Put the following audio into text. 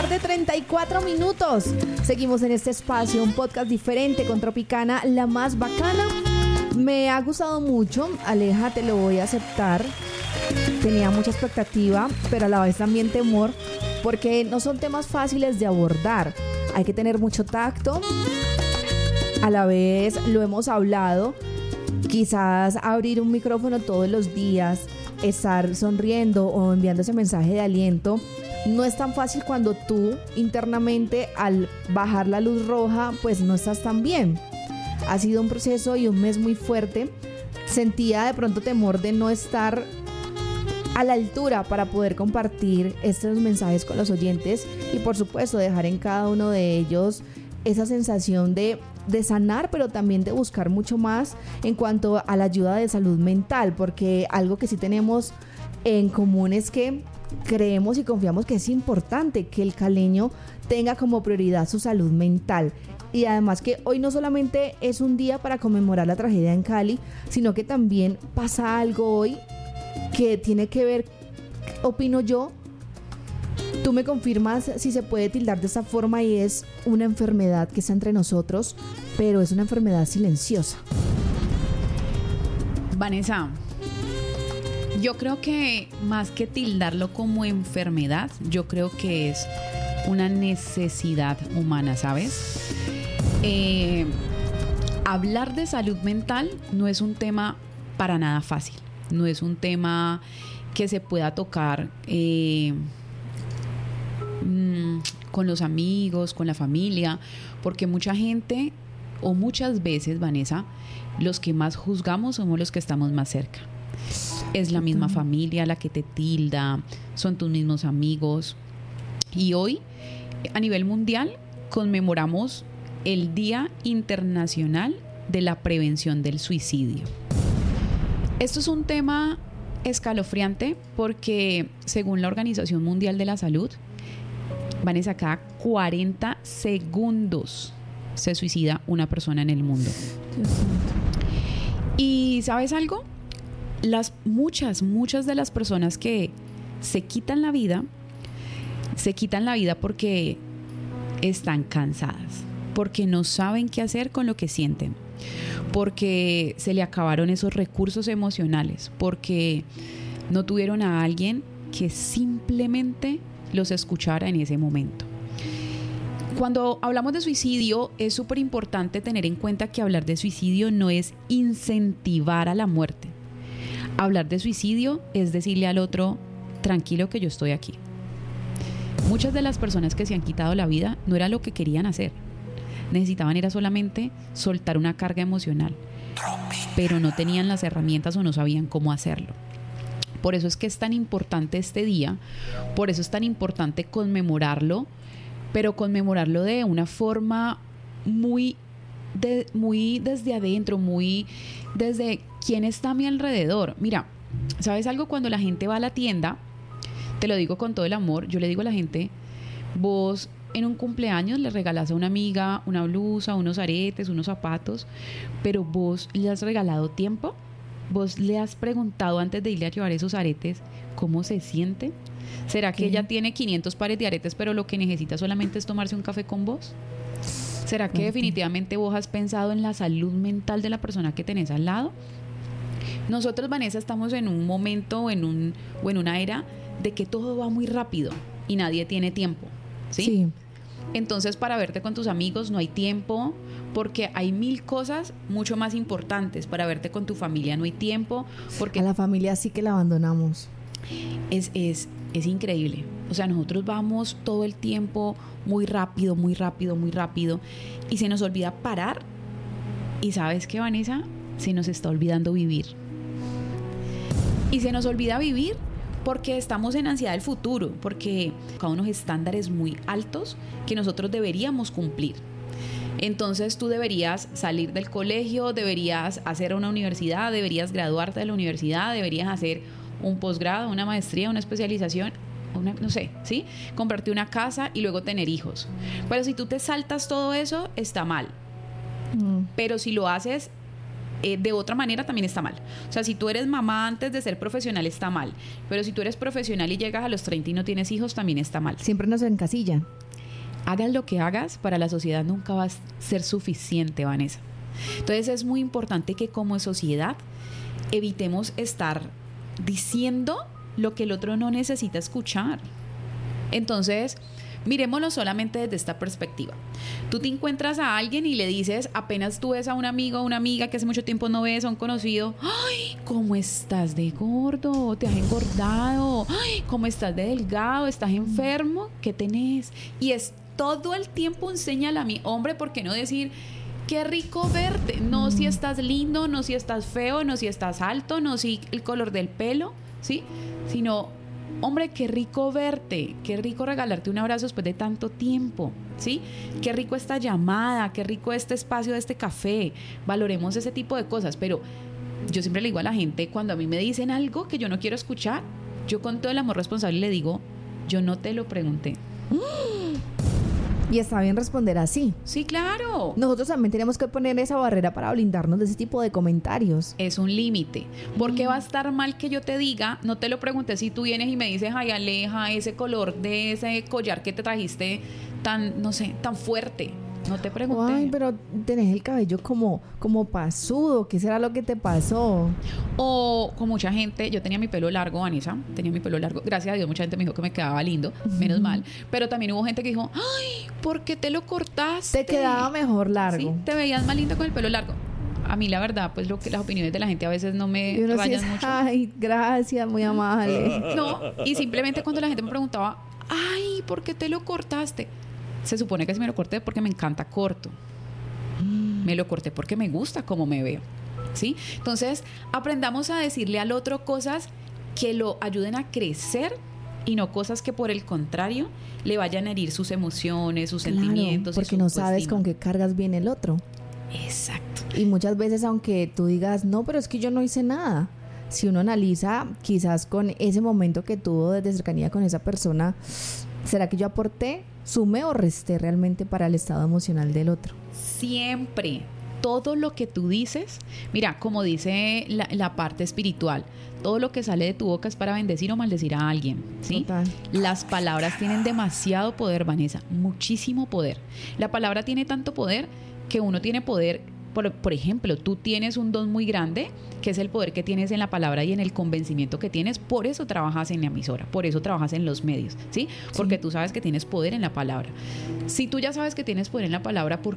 tarde, 34 minutos. Seguimos en este espacio, un podcast diferente con Tropicana, la más bacana. Me ha gustado mucho, Aleja, te lo voy a aceptar. Tenía mucha expectativa, pero a la vez también temor, porque no son temas fáciles de abordar. Hay que tener mucho tacto. A la vez lo hemos hablado. Quizás abrir un micrófono todos los días, estar sonriendo o enviando ese mensaje de aliento, no es tan fácil cuando tú internamente al bajar la luz roja pues no estás tan bien. Ha sido un proceso y un mes muy fuerte. Sentía de pronto temor de no estar a la altura para poder compartir estos mensajes con los oyentes y por supuesto dejar en cada uno de ellos esa sensación de sanar, pero también de buscar mucho más en cuanto a la ayuda de salud mental, porque algo que sí tenemos en común es que creemos y confiamos que es importante que el caleño tenga como prioridad su salud mental. Y además que hoy no solamente es un día para conmemorar la tragedia en Cali, sino que también pasa algo hoy que tiene que ver, opino yo, tú me confirmas si se puede tildar de esta forma, y es una enfermedad que está entre nosotros, pero es una enfermedad silenciosa. Vanessa, yo creo que más que tildarlo como enfermedad, yo creo que es una necesidad humana, ¿sabes? Hablar de salud mental no es un tema para nada fácil, no es un tema que se pueda tocar con los amigos, con la familia, porque mucha gente o muchas veces, Vanessa, los que más juzgamos somos los que estamos más cerca. Es la misma familia la que te tilda, son tus mismos amigos. Y hoy, a nivel mundial, conmemoramos el Día Internacional de la Prevención del Suicidio. Esto es un tema escalofriante porque, según la Organización Mundial de la Salud, Vanessa, cada 40 segundos se suicida una persona en el mundo. Y ¿sabes algo? Muchas de las personas que se quitan la vida porque están cansadas, porque no saben qué hacer con lo que sienten, porque se le acabaron esos recursos emocionales, porque no tuvieron a alguien que simplemente los escuchara en ese momento. Cuando hablamos de suicidio, es súper importante tener en cuenta que hablar de suicidio no es incentivar a la muerte. Hablar de suicidio es decirle al otro, tranquilo que yo estoy aquí. Muchas de las personas que se han quitado la vida no era lo que querían hacer. Necesitaban era solamente soltar una carga emocional, pero no tenían las herramientas o no sabían cómo hacerlo. Por eso es que es tan importante este día, por eso es tan importante conmemorarlo, pero conmemorarlo de una forma muy desde adentro, muy desde quién está a mi alrededor. Mira, ¿sabes algo? Cuando la gente va a la tienda, te lo digo con todo el amor, yo le digo a la gente, vos en un cumpleaños le regalas a una amiga una blusa, unos aretes, unos zapatos, pero vos le has regalado tiempo. ¿Vos le has preguntado antes de irle a llevar esos aretes cómo se siente? ¿Será que ella tiene 500 pares de aretes, pero lo que necesita solamente es tomarse un café con vos? ¿Será que definitivamente vos has pensado en la salud mental de la persona que tenés al lado? Nosotros, Vanessa, estamos en un momento o en una era de que todo va muy rápido y nadie tiene tiempo, ¿sí? Sí. Entonces, para verte con tus amigos no hay tiempo, porque hay 1000 cosas mucho más importantes. Para verte con tu familia no hay tiempo, porque a la familia sí que la abandonamos. Es increíble. O sea, nosotros vamos todo el tiempo muy rápido, muy rápido, muy rápido, y se nos olvida parar. Y ¿sabes qué, Vanessa? Se nos está olvidando vivir. Y se nos olvida vivir porque estamos en ansiedad del futuro, porque cada unos estándares muy altos que nosotros deberíamos cumplir. Entonces tú deberías salir del colegio, deberías hacer una universidad, deberías graduarte de la universidad, deberías hacer un posgrado, una maestría, una especialización, no sé, ¿sí? Comprarte una casa y luego tener hijos. Pero si tú te saltas todo eso, está mal. Pero si lo haces de otra manera también está mal. O sea, si tú eres mamá antes de ser profesional está mal, pero si tú eres profesional y llegas a los 30 y no tienes hijos también está mal. Siempre nos encasillan. Hagas lo que hagas, para la sociedad nunca va a ser suficiente, Vanessa. Entonces es muy importante que como sociedad evitemos estar diciendo lo que el otro no necesita escuchar. Entonces, miremoslo solamente desde esta perspectiva. Tú te encuentras a alguien y le dices, apenas tú ves a un amigo o una amiga que hace mucho tiempo no ves, a un conocido, ¡ay, cómo estás de gordo! ¿Te has engordado? ¡Ay, cómo estás de delgado! ¿Estás enfermo? ¿Qué tenés? Y es todo el tiempo un señalamiento. Hombre, ¿por qué no decir, qué rico verte? No si estás lindo, no si estás feo, no si estás alto, no si el color del pelo, ¿sí? Sino, hombre, qué rico verte, qué rico regalarte un abrazo después de tanto tiempo, ¿sí? Qué rico esta llamada, qué rico este espacio de este café. Valoremos ese tipo de cosas, pero yo siempre le digo a la gente, cuando a mí me dicen algo que yo no quiero escuchar, yo con todo el amor responsable le digo, yo no te lo pregunté. Y está bien responder así. Sí, claro. Nosotros también tenemos que poner esa barrera para blindarnos de ese tipo de comentarios. Es un límite. ¿Por qué va a estar mal que yo te diga, no te lo pregunté, si tú vienes y me dices, ay, Aleja, ese color de ese collar que te trajiste tan, no sé, tan fuerte? No te pregunté. Ay, pero tenés el cabello como pasudo. ¿Qué será lo que te pasó? O con mucha gente, yo tenía mi pelo largo, Vanessa, tenía mi pelo largo. Gracias a Dios, mucha gente me dijo que me quedaba lindo, menos mal. Pero también hubo gente que dijo, ay, ¿por qué te lo cortaste? Te quedaba mejor largo. Sí, te veías más linda con el pelo largo. A mí, la verdad, pues las opiniones de la gente a veces no me rayan mucho. Ay, gracias, muy amable. No, y simplemente cuando la gente me preguntaba, ay, ¿por qué te lo cortaste? Se supone que si me lo corté porque me encanta corto. Me lo corté porque me gusta cómo me veo, ¿sí? Entonces, aprendamos a decirle al otro cosas que lo ayuden a crecer y no cosas que por el contrario le vayan a herir sus emociones, sus sentimientos. Porque no sabes con qué cargas viene el otro. Exacto. Y muchas veces, aunque tú digas, no, pero es que yo no hice nada, si uno analiza quizás con ese momento que tuvo de cercanía con esa persona, ¿será que yo aporté, sumé o resté realmente para el estado emocional del otro? Siempre, todo lo que tú dices, mira, como dice la parte espiritual, todo lo que sale de tu boca es para bendecir o maldecir a alguien, ¿sí? Total. Las palabras tienen demasiado poder, Vanessa, muchísimo poder. La palabra tiene tanto poder que uno tiene poder. Por ejemplo, tú tienes un don muy grande, que es el poder que tienes en la palabra y en el convencimiento que tienes. Por eso trabajas en la emisora, por eso trabajas en los medios, ¿sí? Porque tú sabes que tienes poder en la palabra. Si tú ya sabes que tienes poder en la palabra, ¿por